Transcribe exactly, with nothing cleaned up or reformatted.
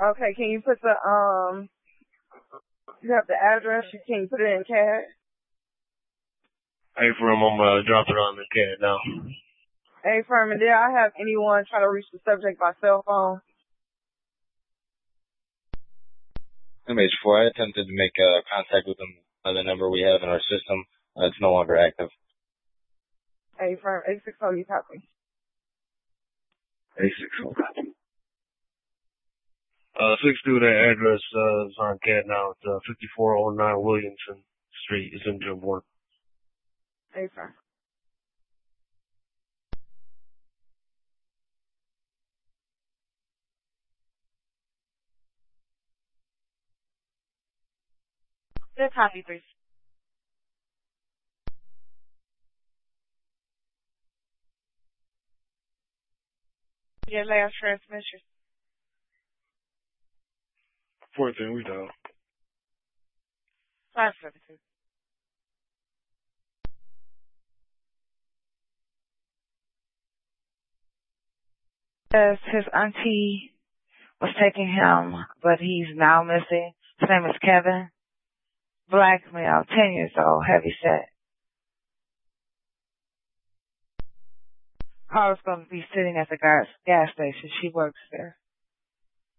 Okay, can you put the, um, you have the address? Can you put it in C A D? Hey, from I'm uh, dropping on the C A D now. Hey, Furman, did I have anyone try to reach the subject by cell phone? M H four, I attempted to make uh, contact with them by the number we have in our system. Uh, it's no longer active. Hey, Furman, eight six zero, you copy. eight six zero, copy. Uh, six two, that address uh, is on C A D now. It's uh, fifty-four oh nine Williamson Street. It's in Dearborn. Hey, Furman. Good copy, please. Your last transmission. fourteen, we down. five seven two. Yes, his auntie was taking him, but he's now missing. His name is Kevin. Black male, ten years old, heavy set. Carla's going to be sitting at the gas gas station. She works there.